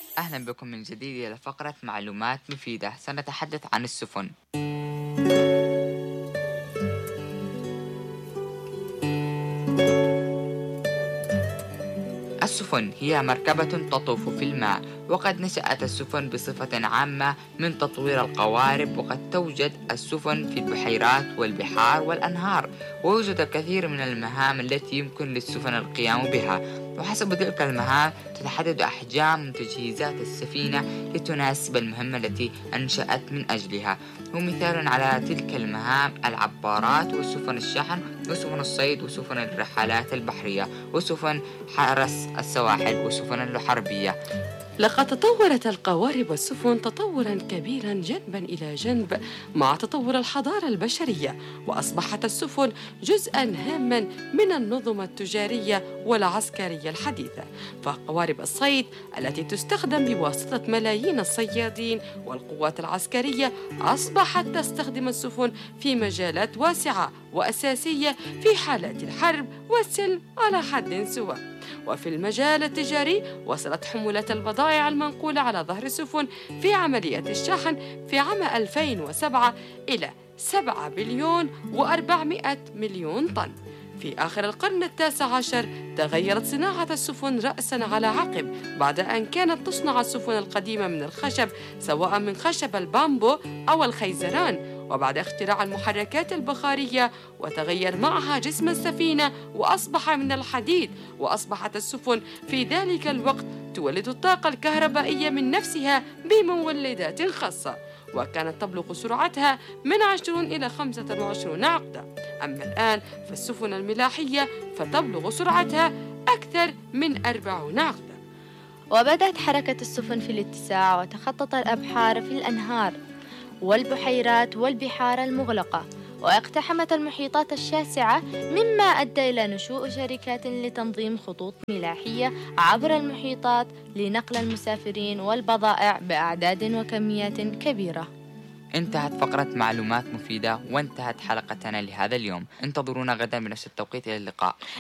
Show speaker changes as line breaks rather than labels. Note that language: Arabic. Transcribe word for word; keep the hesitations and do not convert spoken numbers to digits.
أهلا بكم من جديد إلى فقرة معلومات مفيدة. سنتحدث عن السفن. السفن هي مركبة تطوف في الماء، وقد نشأت السفن بصفة عامة من تطوير القوارب، وقد توجد السفن في البحيرات والبحار والأنهار، ويوجد الكثير من المهام التي يمكن للسفن القيام بها، وحسب تلك المهام تتحدد أحجام وتجهيزات السفينة لتناسب المهمة التي أنشأت من أجلها. ومثال على تلك المهام العبارات وسفن الشحن وسفن الصيد وسفن الرحلات البحرية وسفن حرس السواحل وسفن الحربية.
لقد تطورت القوارب والسفن تطوراً كبيراً جنباً إلى جنب مع تطور الحضارة البشرية، وأصبحت السفن جزءاً هاماً من النظم التجارية والعسكرية الحديثة. فقوارب الصيد التي تستخدم بواسطة ملايين الصيادين والقوات العسكرية أصبحت تستخدم السفن في مجالات واسعة وأساسية في حالات الحرب والسلم على حد سواء. وفي المجال التجاري وصلت حمولات البضائع المنقولة على ظهر السفن في عملية الشحن في عام ألفين وسبعة إلى سبعة بليون وأربعمائة مليون طن. في آخر القرن التاسع عشر تغيرت صناعة السفن رأساً على عقب، بعد أن كانت تصنع السفن القديمة من الخشب، سواء من خشب البامبو أو الخيزران، وبعد اختراع المحركات البخارية وتغير معها جسم السفينة وأصبح من الحديد، وأصبحت السفن في ذلك الوقت تولد الطاقة الكهربائية من نفسها بمولدات خاصة، وكانت تبلغ سرعتها من عشرين إلى خمسة وعشرين عقدة. أما الآن فالسفن الملاحية فتبلغ سرعتها أكثر من أربعين عقدة.
وبدأت حركة السفن في الاتساع وتخطت الأبحار في الأنهار والبحيرات والبحار المغلقة، واقتحمت المحيطات الشاسعة، مما أدى إلى نشوء شركات لتنظيم خطوط ملاحية عبر المحيطات لنقل المسافرين والبضائع بأعداد وكميات كبيرة.
انتهت فقرة معلومات مفيدة وانتهت حلقتنا لهذا اليوم. انتظرونا غدا بنفس التوقيت. إلى اللقاء.